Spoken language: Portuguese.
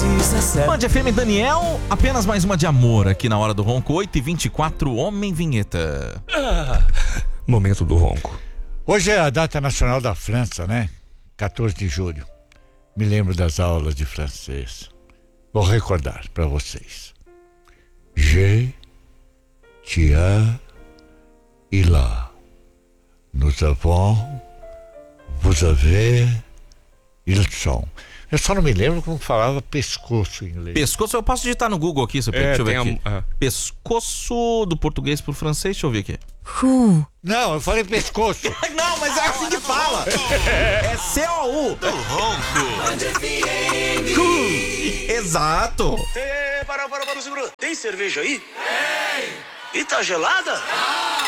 Band FM Daniel, apenas mais uma de amor aqui na Hora do Ronco, 8h24, Homem Vinheta. Momento do ronco. Hoje é a data nacional da França, né? 14 de julho. Me lembro das aulas de francês. Vou recordar para vocês. Je, tiens, il a. Nous avons, vous avez, ils sont. Eu só não me lembro como falava pescoço em inglês. Pescoço, eu posso digitar no Google aqui, deixa eu ver aqui. Pescoço do português pro francês, deixa eu ver aqui. Não, eu falei pescoço. Não, mas é assim que fala. É C-O-U. Do Ronco. Exato. Para, segura. Tem cerveja aí? Tem. E tá gelada?